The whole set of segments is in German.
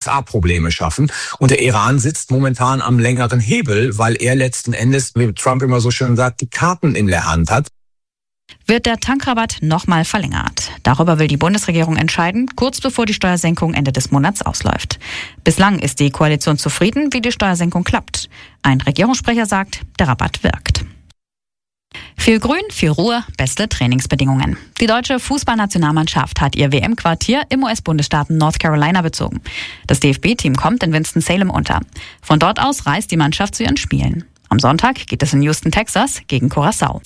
USA Probleme schaffen. Und der Iran sitzt momentan am längeren Hebel, weil er letzten Endes, wie Trump immer so schön sagt, die Karten in der Hand hat. Wird der Tankrabatt nochmal verlängert? Darüber will die Bundesregierung entscheiden, kurz bevor die Steuersenkung Ende des Monats ausläuft. Bislang ist die Koalition zufrieden, wie die Steuersenkung klappt. Ein Regierungssprecher sagt, der Rabatt wirkt. Viel Grün, viel Ruhe, beste Trainingsbedingungen. Die deutsche Fußballnationalmannschaft hat ihr WM-Quartier im US-Bundesstaat North Carolina bezogen. Das DFB-Team kommt in Winston-Salem unter. Von dort aus reist die Mannschaft zu ihren Spielen. Am Sonntag geht es in Houston, Texas gegen Curaçao.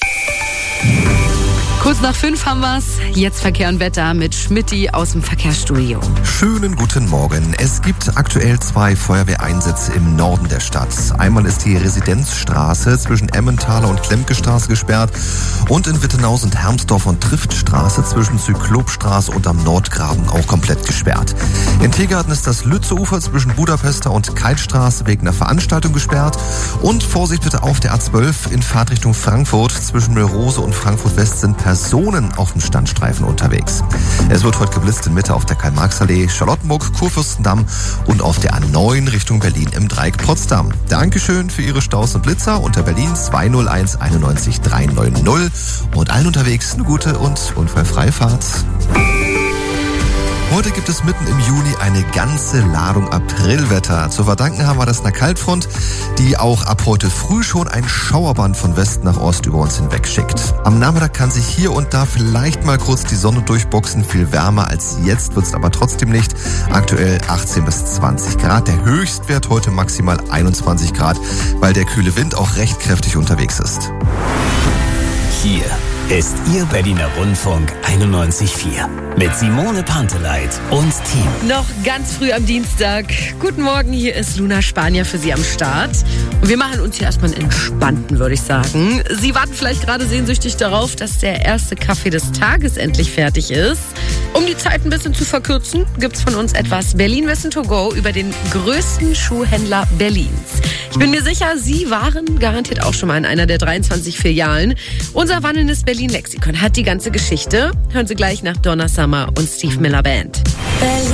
Kurz nach 5 haben wir's. Jetzt Verkehr und Wetter mit Schmitty aus dem Verkehrsstudio. Schönen guten Morgen. Es gibt aktuell 2 Feuerwehreinsätze im Norden der Stadt. Einmal ist die Residenzstraße zwischen Emmentaler und Klemke-Straße gesperrt und in Wittenau sind Hermsdorf und Triftstraße zwischen Zyklopstraße und am Nordgraben auch komplett gesperrt. In Tegarten ist das Lützeufer zwischen Budapester und Keitstraße wegen einer Veranstaltung gesperrt. Und Vorsicht bitte auf der A12 in Fahrtrichtung Frankfurt. Zwischen Mölrose und Frankfurt West sind Personen auf dem Standstreifen unterwegs. Es wird heute geblitzt in Mitte auf der Karl-Marx-Allee, Charlottenburg, Kurfürstendamm und auf der A9 Richtung Berlin im Dreieck Potsdam. Dankeschön für Ihre Staus und Blitzer unter Berlin 201 91 390 und allen unterwegs eine gute und unfallfreie Fahrt. Heute gibt es mitten im Juni eine ganze Ladung Aprilwetter. Zu verdanken haben wir das einer Kaltfront, die auch ab heute früh schon ein Schauerband von Westen nach Ost über uns hinweg schickt. Am Nachmittag kann sich hier und da vielleicht mal kurz die Sonne durchboxen. Viel wärmer als jetzt wird es aber trotzdem nicht. Aktuell 18 bis 20 Grad. Der Höchstwert heute maximal 21 Grad, weil der kühle Wind auch recht kräftig unterwegs ist. Hier ist Ihr Berliner Rundfunk 91.4 mit Simone Panteleit und Team. Noch ganz früh am Dienstag. Guten Morgen, hier ist Luna Spanier für Sie am Start. Und wir machen uns hier erstmal einen entspannten, würde ich sagen. Sie warten vielleicht gerade sehnsüchtig darauf, dass der erste Kaffee des Tages endlich fertig ist. Um die Zeit ein bisschen zu verkürzen, gibt's von uns etwas Berlin-Wissen to go über den größten Schuhhändler Berlins. Ich bin mir sicher, Sie waren garantiert auch schon mal in einer der 23 Filialen. Unser wandelndes Berlin-Lexikon hat die ganze Geschichte. Hören Sie gleich nach Donna Summer und Steve Miller Band.